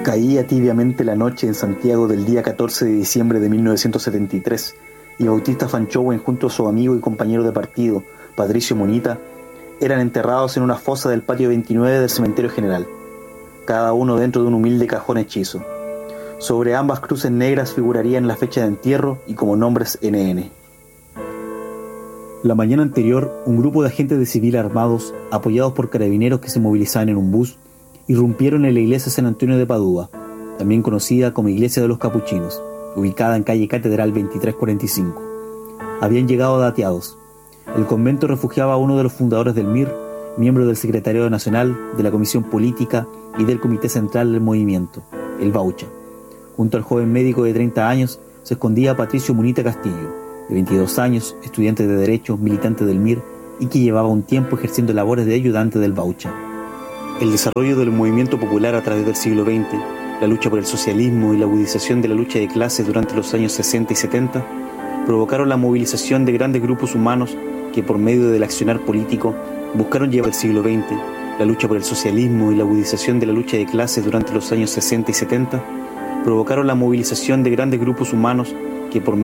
Caía tibiamente la noche en Santiago del día 14 de diciembre de 1973 y Bautista Fanchowen junto a su amigo y compañero de partido, Patricio Munita, eran enterrados en una fosa del patio 29 del Cementerio General, cada uno dentro de un humilde cajón hechizo. Sobre ambas cruces negras figurarían la fecha de entierro y como nombres NN. La mañana anterior, un grupo de agentes de civil armados, apoyados por carabineros que se movilizaban en un bus, irrumpieron en la iglesia San Antonio de Padua, también conocida como Iglesia de los Capuchinos, ubicada en calle Catedral 2345. Habían llegado dateados. El convento refugiaba a uno de los fundadores del MIR, miembro del Secretariado Nacional, de la Comisión Política y del Comité Central del Movimiento, el Baucha. Junto al joven médico de 30 años se escondía Patricio Munita Castillo, de 22 años, estudiante de Derecho, militante del MIR y que llevaba un tiempo ejerciendo labores de ayudante del Baucha. El desarrollo del movimiento popular a través del siglo XX, la lucha por el socialismo y la agudización de la lucha de clases durante los años 60 y 70 provocaron la movilización de grandes grupos humanos que por medio del accionar político buscaron llevar el siglo XX, la lucha por el socialismo y la agudización de la lucha de clases durante los años 60 y 70 provocaron la movilización de grandes grupos humanos que por